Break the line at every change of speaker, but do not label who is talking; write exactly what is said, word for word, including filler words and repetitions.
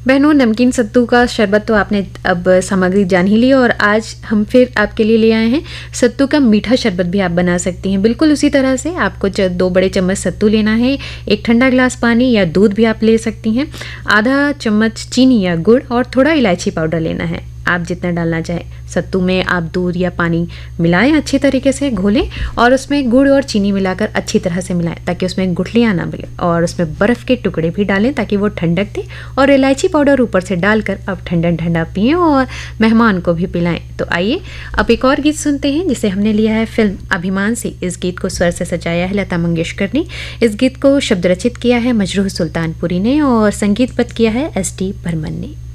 बहनों, नमकीन सत्तू का शरबत तो आपने अब सामग्री जान ही ली और आज हम फिर आपके लिए ले आए हैं सत्तू का मीठा शरबत भी आप बना सकती हैं। बिल्कुल उसी तरह से आपको च- दो बड़े चम्मच सत्तू लेना है, एक ठंडा गिलास पानी या दूध भी आप ले सकती हैं, आधा चम्मच चीनी या गुड़ और थोड़ा इलायची पाउडर लेना है, आप जितना डालना चाहें। सत्तू में आप दूध या पानी मिलाएं, अच्छी तरीके से घोलें और उसमें गुड़ और चीनी मिलाकर अच्छी तरह से मिलाएं ताकि उसमें गुठलियाँ ना मिले, और उसमें बर्फ़ के टुकड़े भी डालें ताकि वो ठंडक दे, और इलायची पाउडर ऊपर से डालकर अब ठंडा ठंडा पिएं और मेहमान को भी पिलाएं। तो आइए अब एक और गीत सुनते हैं जिसे हमने लिया है फिल्म अभिमान से। इस गीत को स्वर से सजाया है लता मंगेशकर ने। इस गीत को शब्द रचित किया है मजरूह सुल्तानपुरी ने और संगीतबद्ध किया है एस डी बर्मन ने।